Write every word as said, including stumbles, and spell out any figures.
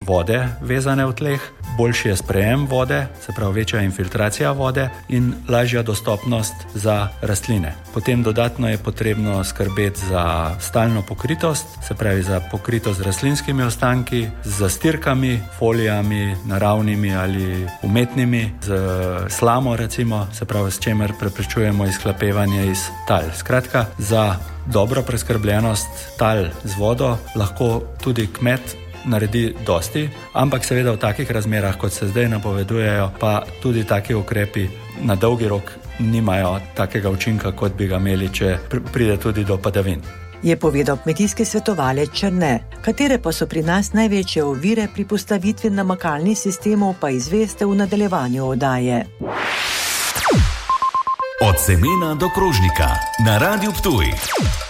vode vezane v tleh, boljši je sprejem vode, se pravi večja infiltracija vode in lažja dostopnost za rastline. Potem dodatno je potrebno skrbeti za stalno pokritost, se pravi za pokritost z rastlinskimi ostanki, z zastirkami, folijami, naravnimi ali umetnimi, z slamo recimo, se pravi s čemer preprečujemo izhlapevanje iz tal. Skratka, za dobro preskrbljenost tal z vodo lahko tudi kmet naredi dosti, ampak seveda v takih razmerah, kot se zdaj napovedujejo, pa tudi taki ukrepi na dolgi rok nimajo takega učinka, kot bi ga imeli, če pride tudi do padavin. Je povedal kmetijski svetovalec Černe. Katere pa so pri nas največje ovire pri postavitvi namakalnih sistemov, pa izveste v nadaljevanju oddaje. Od semena do krožnika na Radiu Ptuj.